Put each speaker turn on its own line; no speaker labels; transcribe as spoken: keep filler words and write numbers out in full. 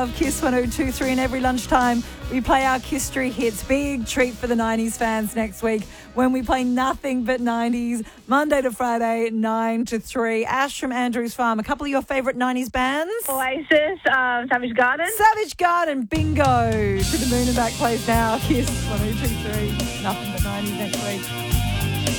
of Kiss one oh two point three, and every lunchtime we play our Kiss-tory hits. Big treat for the nineties fans next week when we play nothing but nineties, Monday to Friday, nine to three. Ash from Andrews Farm, a couple of your favourite nineties bands?
Oasis, um, Savage Garden.
Savage Garden, bingo. To the moon and back plays now. Kiss one oh two point three, nothing but nineties next week.